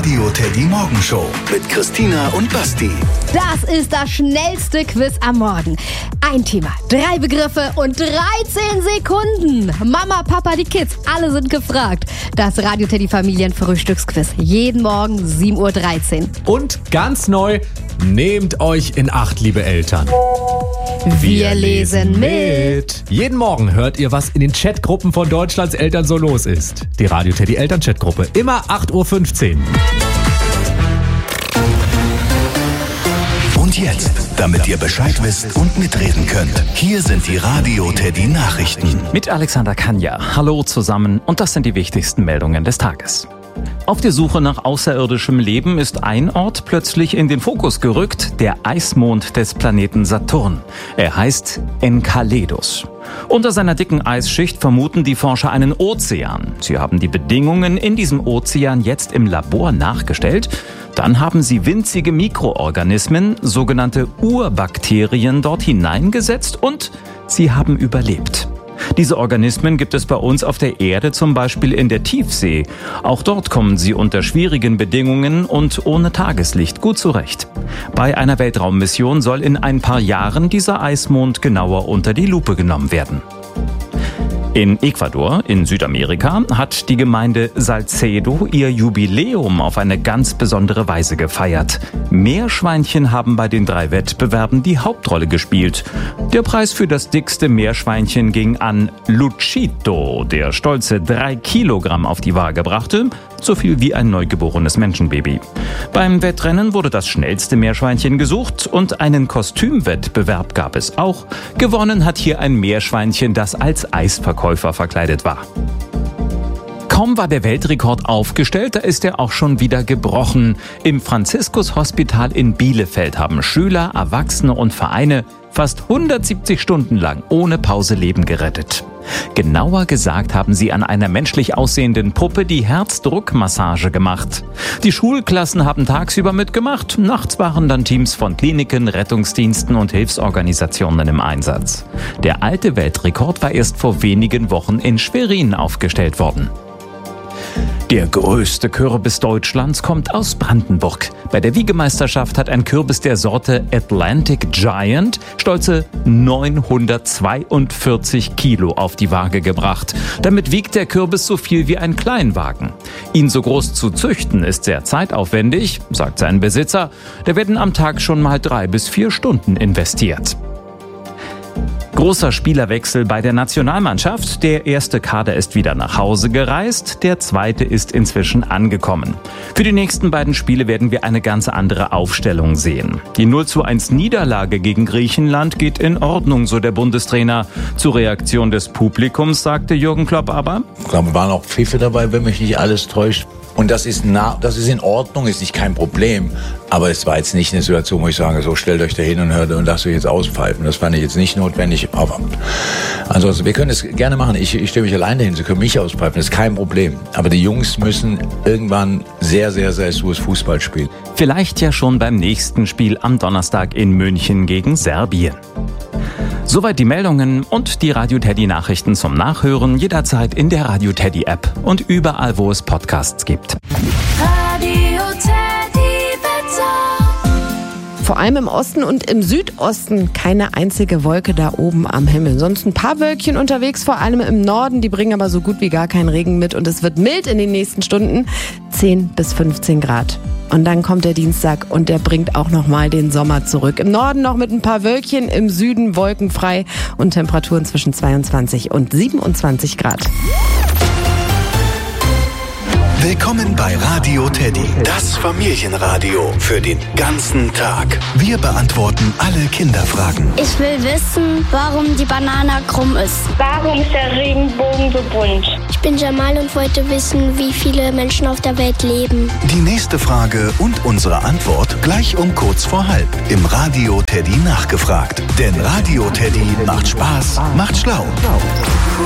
Radio Teddy Morgenshow mit Christina und Basti. Das ist das schnellste Quiz am Morgen. Ein Thema, 3 Begriffe und 13 Sekunden. Mama, Papa, die Kids, alle sind gefragt. Das Radio Teddy Familienfrühstücksquiz. Jeden Morgen 7:13 Uhr. Und ganz neu, nehmt euch in Acht, liebe Eltern. Wir lesen mit. Jeden Morgen hört ihr, was in den Chatgruppen von Deutschlands Eltern so los ist. Die Radio Teddy Eltern-Chatgruppe. Immer 8:15 Uhr. Und jetzt, damit ihr Bescheid wisst und mitreden könnt, hier sind die Radio Teddy Nachrichten. Mit Alexander Kanja. Hallo zusammen und das sind die wichtigsten Meldungen des Tages. Auf der Suche nach außerirdischem Leben ist ein Ort plötzlich in den Fokus gerückt, der Eismond des Planeten Saturn. Er heißt Enceladus. Unter seiner dicken Eisschicht vermuten die Forscher einen Ozean. Sie haben die Bedingungen in diesem Ozean jetzt im Labor nachgestellt. Dann haben sie winzige Mikroorganismen, sogenannte Urbakterien, dort hineingesetzt und sie haben überlebt. Diese Organismen gibt es bei uns auf der Erde, zum Beispiel in der Tiefsee. Auch dort kommen sie unter schwierigen Bedingungen und ohne Tageslicht gut zurecht. Bei einer Weltraummission soll in ein paar Jahren dieser Eismond genauer unter die Lupe genommen werden. In Ecuador, in Südamerika, hat die Gemeinde Salcedo ihr Jubiläum auf eine ganz besondere Weise gefeiert. Meerschweinchen haben bei den 3 Wettbewerben die Hauptrolle gespielt. Der Preis für das dickste Meerschweinchen ging an Luchito, der stolze 3 Kilogramm auf die Waage brachte, so viel wie ein neugeborenes Menschenbaby. Beim Wettrennen wurde das schnellste Meerschweinchen gesucht und einen Kostümwettbewerb gab es auch. Gewonnen hat hier ein Meerschweinchen, das als Eisverkäufer verkleidet war. Kaum war der Weltrekord aufgestellt, da ist er auch schon wieder gebrochen. Im Franziskus-Hospital in Bielefeld haben Schüler, Erwachsene und Vereine fast 170 Stunden lang ohne Pause Leben gerettet. Genauer gesagt haben sie an einer menschlich aussehenden Puppe die Herzdruckmassage gemacht. Die Schulklassen haben tagsüber mitgemacht, nachts waren dann Teams von Kliniken, Rettungsdiensten und Hilfsorganisationen im Einsatz. Der alte Weltrekord war erst vor wenigen Wochen in Schwerin aufgestellt worden. Der größte Kürbis Deutschlands kommt aus Brandenburg. Bei der Wiegemeisterschaft hat ein Kürbis der Sorte Atlantic Giant stolze 942 Kilo auf die Waage gebracht. Damit wiegt der Kürbis so viel wie ein Kleinwagen. Ihn so groß zu züchten ist sehr zeitaufwendig, sagt sein Besitzer. Da werden am Tag schon mal 3 bis 4 Stunden investiert. Großer Spielerwechsel bei der Nationalmannschaft. Der erste Kader ist wieder nach Hause gereist, der zweite ist inzwischen angekommen. Für die nächsten beiden Spiele werden wir eine ganz andere Aufstellung sehen. Die 0:1 Niederlage gegen Griechenland geht in Ordnung, so der Bundestrainer. Zur Reaktion des Publikums sagte Jürgen Klopp aber: Ich glaube, waren auch Pfiffe dabei, wenn mich nicht alles täuscht. Und das ist in Ordnung, ist nicht kein Problem. Aber es war jetzt nicht eine Situation, wo ich sage, so stellt euch da hin und hört und lasst euch jetzt auspfeifen. Das fand ich jetzt nicht notwendig. Aber ansonsten, wir können es gerne machen. Ich stelle mich allein dahin, sie können mich auspfeifen, das ist kein Problem. Aber die Jungs müssen irgendwann sehr, sehr, sehr sures Fußball spielen. Vielleicht ja schon beim nächsten Spiel am Donnerstag in München gegen Serbien. Soweit die Meldungen und die Radio Teddy Nachrichten zum Nachhören jederzeit in der Radio Teddy App und überall, wo es Podcasts gibt. Radio Teddy Wetter. Vor allem im Osten und im Südosten keine einzige Wolke da oben am Himmel. Sonst ein paar Wölkchen unterwegs, vor allem im Norden. Die bringen aber so gut wie gar keinen Regen mit und es wird mild in den nächsten Stunden. 10 bis 15 Grad. Und dann kommt der Dienstag und der bringt auch nochmal den Sommer zurück. Im Norden noch mit ein paar Wölkchen, im Süden wolkenfrei und Temperaturen zwischen 22 und 27 Grad. Willkommen bei Radio Teddy, das Familienradio für den ganzen Tag. Wir beantworten alle Kinderfragen. Ich will wissen, warum die Banane krumm ist. Warum ist der Regenbogen so bunt? Ich bin Jamal und wollte wissen, wie viele Menschen auf der Welt leben. Die nächste Frage und unsere Antwort gleich um kurz vor halb im Radio Teddy nachgefragt. Denn Radio Teddy macht Spaß, macht schlau.